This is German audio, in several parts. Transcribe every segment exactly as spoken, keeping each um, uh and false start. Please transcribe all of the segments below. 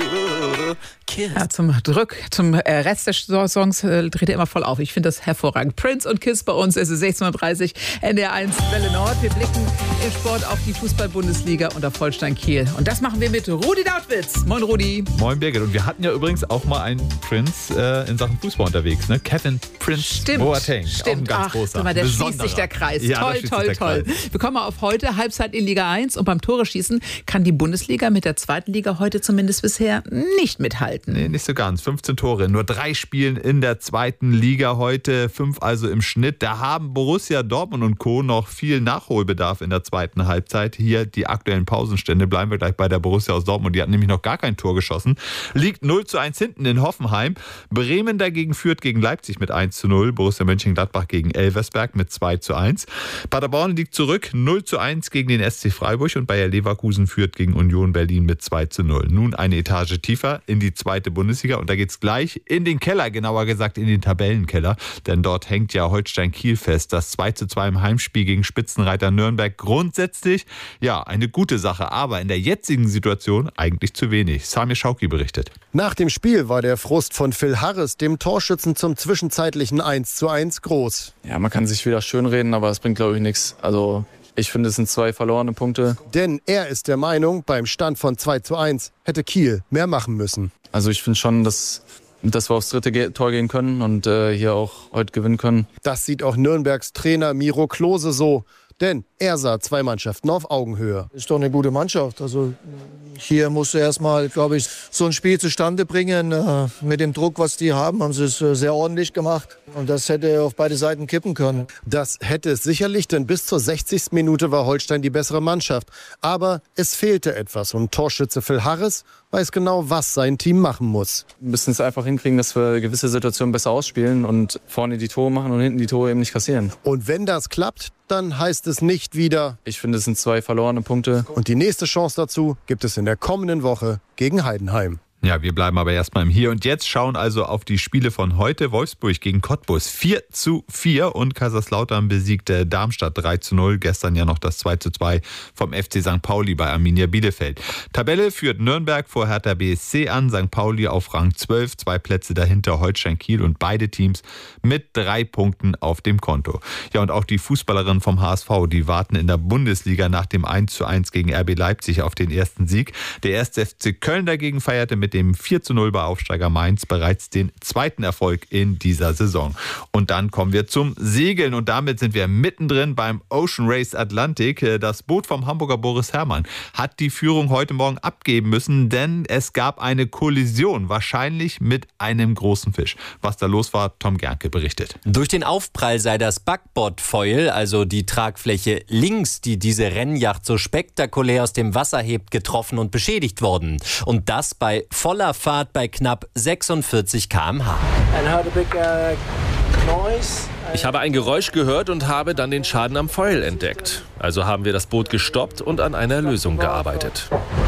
Ja, zum Drück, zum äh, Rest des Songs äh, dreht er immer voll auf. Ich finde das hervorragend. Prince und Kiss bei uns. Es ist sechzehn Uhr dreißig, N D R eins Welle Nord. Wir blicken im Sport auf die Fußball-Bundesliga und auf Holstein Kiel. Und das machen wir mit Rudi Dautwitz. Moin Rudi. Moin Birgit. Und wir hatten ja übrigens auch mal einen Prince äh, in Sachen Fußball unterwegs. Ne? Kevin Prince Stimmt, Boateng. Stimmt. Auch ein ganz Ach, großer. Mal, der Besonderer. schließt sich der Kreis. Ja, toll, toll, toll. Kreis. Wir kommen mal auf heute. Halbzeit in Liga eins. Und beim Tore schießen kann die Bundesliga mit der zweiten Liga heute zumindest bisher nicht mithalten. Nee, nicht so ganz. fünfzehn Tore, nur drei Spielen in der zweiten Liga heute, fünf also im Schnitt. Da haben Borussia Dortmund und Co. noch viel Nachholbedarf in der zweiten Halbzeit. Hier die aktuellen Pausenstände. Bleiben wir gleich bei der Borussia aus Dortmund. Die hat nämlich noch gar kein Tor geschossen. Liegt null zu eins hinten in Hoffenheim. Bremen dagegen führt gegen Leipzig mit eins zu null. Borussia Mönchengladbach gegen Elversberg mit zwei zu eins. Paderborn liegt zurück null zu eins gegen den S C Freiburg und Bayer Leverkusen führt gegen Union Berlin mit zwei zu null. Nun eine Etage tiefer in die zweite Bundesliga und da geht's gleich in den Keller, genauer gesagt in den Tabellenkeller, denn dort hängt ja Holstein Kiel fest. Das zwei zu zwei im Heimspiel gegen Spitzenreiter Nürnberg grundsätzlich, ja, eine gute Sache, aber in der jetzigen Situation eigentlich zu wenig. Samir Schauki berichtet. Nach dem Spiel war der Frust von Phil Harris, dem Torschützen zum zwischenzeitlichen eins zu eins, groß. Ja, man kann sich wieder schönreden, aber es bringt, glaube ich, nichts. Also ich finde, es sind zwei verlorene Punkte. Denn er ist der Meinung, beim Stand von zwei zu eins hätte Kiel mehr machen müssen. Also ich finde schon, dass, dass wir aufs dritte Ge- Tor gehen können und äh, hier auch heute gewinnen können. Das sieht auch Nürnbergs Trainer Miro Klose so. Denn er sah zwei Mannschaften auf Augenhöhe. Ist doch eine gute Mannschaft. Also hier musst du erstmal, glaube ich, so ein Spiel zustande bringen. Äh, mit dem Druck, was die haben, haben sie es äh, sehr ordentlich gemacht. Und das hätte auf beide Seiten kippen können. Das hätte es sicherlich, denn bis zur sechzigsten Minute war Holstein die bessere Mannschaft. Aber es fehlte etwas und Torschütze Phil Harris weiß genau, was sein Team machen muss. Wir müssen es einfach hinkriegen, dass wir gewisse Situationen besser ausspielen und vorne die Tore machen und hinten die Tore eben nicht kassieren. Und wenn das klappt, dann heißt es nicht wieder... Ich finde, es sind zwei verlorene Punkte. Und die nächste Chance dazu gibt es in der kommenden Woche gegen Heidenheim. Ja, wir bleiben aber erstmal im Hier und Jetzt, schauen also auf die Spiele von heute. Wolfsburg gegen Cottbus vier zu vier und Kaiserslautern besiegte Darmstadt drei zu null. Gestern ja noch das zwei zu zwei vom F C Sankt Pauli bei Arminia Bielefeld. Tabelle führt Nürnberg vor Hertha B S C an, Sankt Pauli auf Rang zwölf, zwei Plätze dahinter Holstein Kiel und beide Teams mit drei Punkten auf dem Konto. Ja, und auch die Fußballerinnen vom H S V, die warten in der Bundesliga nach dem eins zu eins gegen R B Leipzig auf den ersten Sieg. Der erste F C Köln dagegen feierte mit dem vier zu null bei Aufsteiger Mainz bereits den zweiten Erfolg in dieser Saison. Und dann kommen wir zum Segeln und damit sind wir mittendrin beim Ocean Race Atlantic. Das Boot vom Hamburger Boris Herrmann hat die Führung heute Morgen abgeben müssen, denn es gab eine Kollision, wahrscheinlich mit einem großen Fisch. Was da los war, Tom Gernke berichtet. Durch den Aufprall sei das Backbordfoil, also die Tragfläche links, die diese Rennjacht so spektakulär aus dem Wasser hebt, getroffen und beschädigt worden. Und das bei voller Fahrt bei knapp sechsundvierzig Kilometer pro Stunde. Ich habe ein Geräusch gehört und habe dann den Schaden am Foil entdeckt. Also haben wir das Boot gestoppt und an einer Lösung gearbeitet.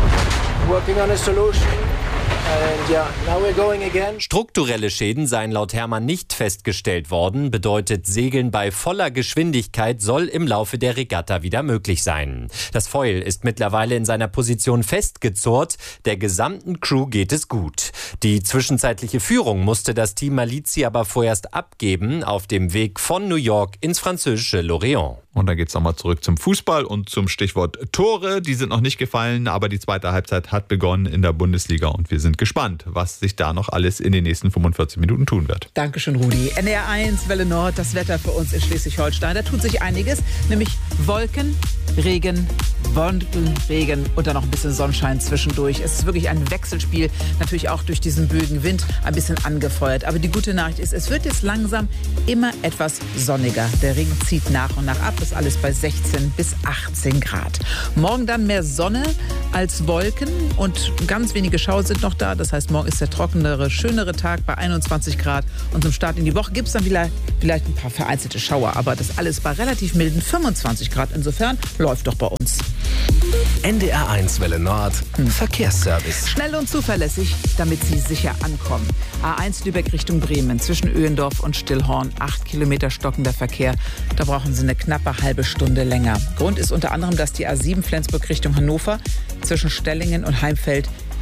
Strukturelle Schäden seien laut Herrmann nicht festgestellt worden, bedeutet Segeln bei voller Geschwindigkeit soll im Laufe der Regatta wieder möglich sein. Das Foil ist mittlerweile in seiner Position festgezurrt, der gesamten Crew geht es gut. Die zwischenzeitliche Führung musste das Team Malizzi aber vorerst abgeben, auf dem Weg von New York ins französische Lorient. Und dann geht es nochmal zurück zum Fußball und zum Stichwort Tore. Die sind noch nicht gefallen, aber die zweite Halbzeit hat begonnen in der Bundesliga und wir sind gespannt, was sich da noch alles in den nächsten fünfundvierzig Minuten tun wird. Dankeschön, Rudi. N D R eins, Welle Nord, das Wetter für uns in Schleswig-Holstein. Da tut sich einiges, nämlich Wolken, Regen, Wolken, Regen und dann noch ein bisschen Sonnenschein zwischendurch. Es ist wirklich ein Wechselspiel, natürlich auch durch diesen böigen Wind ein bisschen angefeuert. Aber die gute Nachricht ist, es wird jetzt langsam immer etwas sonniger. Der Regen zieht nach und nach ab, ist alles bei sechzehn bis achtzehn Grad. Morgen dann mehr Sonne als Wolken und ganz wenige Schauer sind noch da. Das heißt, morgen ist der trockenere, schönere Tag bei einundzwanzig Grad. Und zum Start in die Woche gibt es dann vielleicht, vielleicht ein paar vereinzelte Schauer. Aber das alles bei relativ milden fünfundzwanzig Grad. Insofern läuft doch bei uns. N D R eins Welle Nord, hm. Verkehrsservice. Schnell und zuverlässig, damit Sie sicher ankommen. A eins Lübeck Richtung Bremen, zwischen Öhendorf und Stillhorn, acht Kilometer stockender Verkehr. Da brauchen Sie eine knappe halbe Stunde länger. Grund ist unter anderem, dass die A sieben Flensburg Richtung Hannover zwischen Stellingen und Heimfeld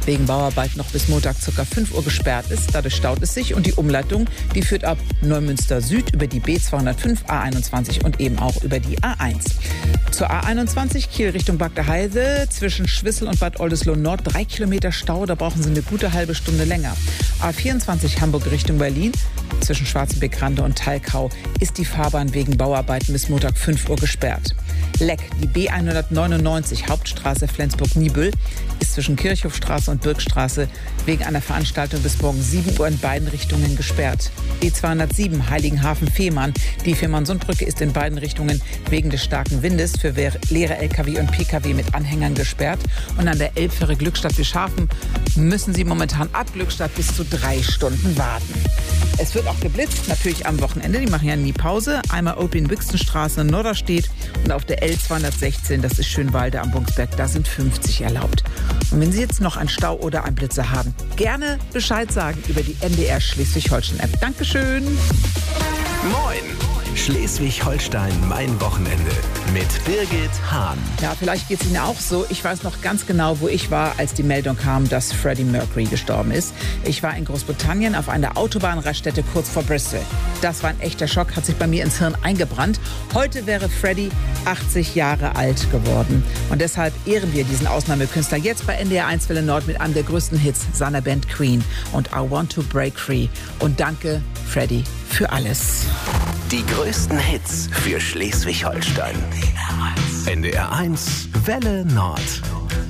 wegen Bauarbeiten noch bis Montag ca. fünf Uhr gesperrt ist. Dadurch staut es sich und die Umleitung, die führt ab Neumünster Süd über die B zweihundertfünf, A einundzwanzig und eben auch über die A eins. Zur A einundzwanzig Kiel Richtung Bad Heide zwischen Schwissel und Bad Oldesloe Nord drei Kilometer Stau, da brauchen Sie eine gute halbe Stunde länger. A vierundzwanzig Hamburg Richtung Berlin zwischen Schwarzenbeck-Rande und Talkau ist die Fahrbahn wegen Bauarbeiten bis Montag fünf Uhr gesperrt. Leck, die B hundertneunundneunzig Hauptstraße Flensburg-Niebüll ist zwischen Kirchhofstraße und Birkstraße wegen einer Veranstaltung bis morgen sieben Uhr in beiden Richtungen gesperrt. B zweihundertsieben Heiligenhafen-Fehmarn, die Fehmarnsundbrücke ist in beiden Richtungen wegen des starken Windes für leere L K W und P K W mit Anhängern gesperrt. Und an der Elbfähre Glückstadt-Wischhafen müssen Sie momentan ab Glückstadt bis zu drei Stunden warten. Es wird auch geblitzt, natürlich am Wochenende, die machen ja nie Pause. Einmal Opin-Wixenstraße in Norderstedt und auf der L zweihundertsechzehn, das ist Schönwalde am Bungsberg, da sind fünfzig erlaubt. Und wenn Sie jetzt noch einen Stau oder einen Blitzer haben, gerne Bescheid sagen über die N D R Schleswig-Holstein-App. Dankeschön. Moin! Schleswig-Holstein, mein Wochenende mit Birgit Hahn. Ja, vielleicht geht es Ihnen auch so. Ich weiß noch ganz genau, wo ich war, als die Meldung kam, dass Freddie Mercury gestorben ist. Ich war in Großbritannien auf einer Autobahnraststätte kurz vor Bristol. Das war ein echter Schock, hat sich bei mir ins Hirn eingebrannt. Heute wäre Freddie achtzig Jahre alt geworden. Und deshalb ehren wir diesen Ausnahmekünstler jetzt bei N D R eins Welle Nord mit einem der größten Hits seiner Band Queen und I Want to Break Free. Und danke, Freddie, für alles. Die größten Hits für Schleswig-Holstein. N D R eins Welle Nord.